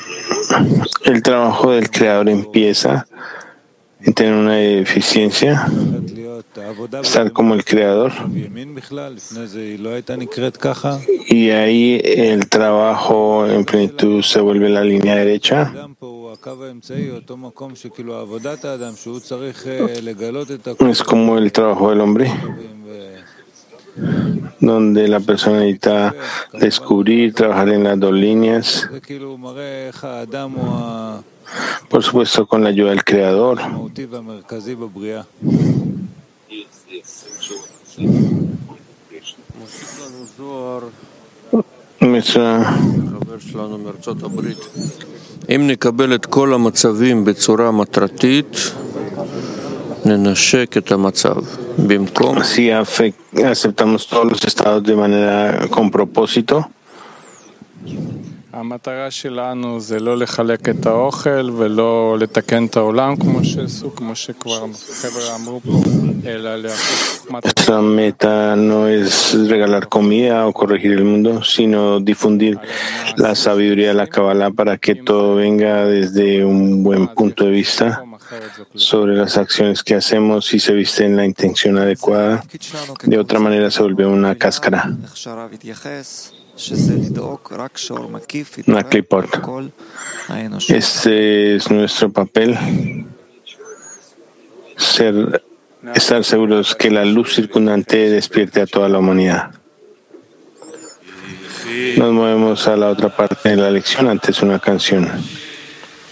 El trabajo del creador empieza en tener una eficiencia, estar como el creador, y ahí el trabajo en plenitud se vuelve la línea derecha. Es como el trabajo del hombre, donde la persona necesita descubrir, trabajar en las dos líneas, por supuesto con la ayuda del creador. Si aceptamos todos los estados de manera con propósito, המטרה שלנו זה לא לחלק את האוכל ולא לתקן את העולם כמו שכבר חבר'ה אמרו פה, אלא להפוך nuestra meta no es regalar comida o corregir el mundo, sino difundir la sabiduría de la Kabbalah para que todo venga desde un buen punto de vista sobre las acciones que hacemos y se viste en la intención adecuada. De otra manera se vuelve una cáscara, una clipboard. Este es nuestro papel, estar seguros que la luz circundante despierte a toda la humanidad. Nos movemos a la otra parte de la lección, antes una canción.